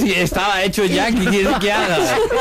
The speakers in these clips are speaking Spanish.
si estaba hecho ya, ¿qué quieres que haga?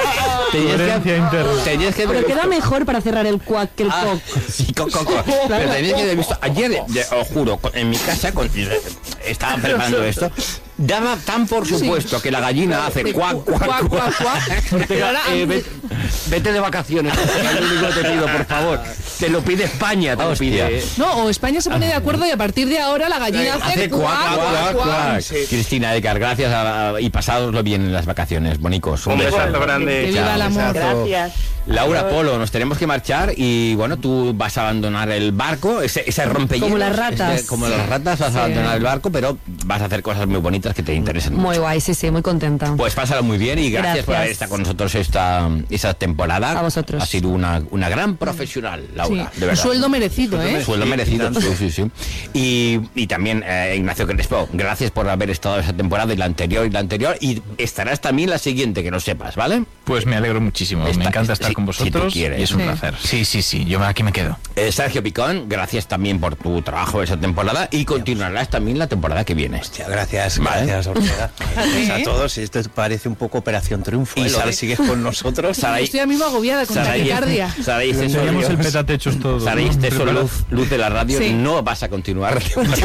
Tenías que pero queda mejor para cerrar el cuac que el coc. Sí, coco. Pero tenías que haber visto. Ayer, os juro, en mi casa estaban preparando esto. Daba tan por supuesto que la gallina hace cuac, cuac, cuac. Vete de vacaciones, es lo único que te pido, por favor. Te lo pide España, te lo pide. No, o España se pone de acuerdo y a partir de ahora la gallina hace cuac, cuac. Sí. Cristina Edgar, gracias y pasadoslo bien en las vacaciones, bonicos. Un besazo grande. Que viva el amor. Gracias. Laura Polo, nos tenemos que marchar y bueno, tú vas a abandonar el barco, ese rompehielos. Como las ratas. Como las ratas vas a abandonar el barco, pero vas a hacer cosas muy bonitas que te interesen mucho. Muy guay, sí, muy contenta. Pues pásalo muy bien y gracias por haber estado con nosotros esta temporada. A vosotros. Ha sido una gran profesional, Laura, Sí. de verdad. Un sueldo merecido, ¿eh? Sueldo merecido, sí. Y también Ignacio Crespo, gracias por haber estado esa temporada y la anterior y estarás también la siguiente, que lo sepas, ¿vale? Pues me alegro muchísimo, me encanta estar con vosotros si y es un placer. Sí, yo aquí me quedo. Sergio Picón, gracias también por tu trabajo esa temporada y continuarás también la temporada que viene. Hostia, gracias Ortega. Gracias a todos. Esto parece un poco Operación Triunfo. Y Sara, sigues con nosotros. Estoy a mí mismo agobiada con taquicardia. Saray, tenemos el petatechos todo. Saray, luz de la radio, sí. No vas a continuar.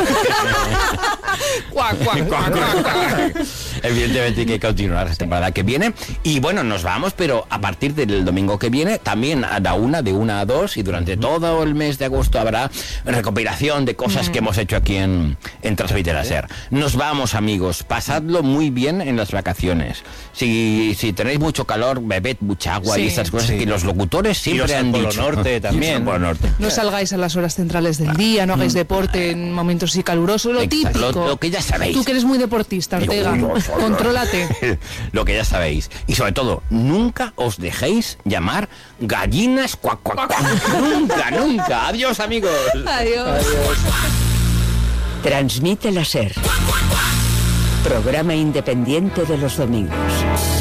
Evidentemente hay que continuar la temporada que viene. Y bueno, nos vamos, pero a partir del domingo que viene, también de 1 a 2, y durante todo el mes de agosto habrá recopilación de cosas que hemos hecho aquí en Transmedia Ser. Nos vamos, amigos, pasadlo muy bien en las vacaciones. Si tenéis mucho calor, bebed mucha agua y esas cosas que los locutores siempre han dicho. Polo Norte también. No salgáis a las horas centrales del día, no hagáis deporte en momentos así calurosos, lo típico. Lo que ya sabéis. Tú que eres muy deportista, Ortega, contrólate. Lo que ya sabéis. Y sobre todo, nunca os dejéis llamar gallinas cuac, cuac, cuac. Nunca. Adiós, amigos. Adiós. Transmite la Ser. Programa independiente de los domingos.